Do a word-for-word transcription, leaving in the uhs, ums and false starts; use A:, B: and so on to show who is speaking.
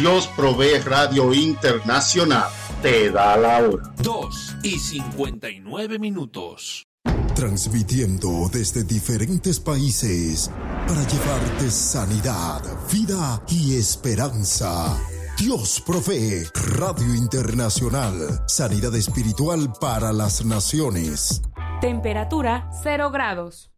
A: Dios Provee Radio Internacional te da la hora.
B: dos y cincuenta y nueve minutos.
C: Transmitiendo desde diferentes países para llevarte sanidad, vida y esperanza. Dios Provee Radio Internacional. Sanidad espiritual para las naciones.
D: Temperatura cero grados.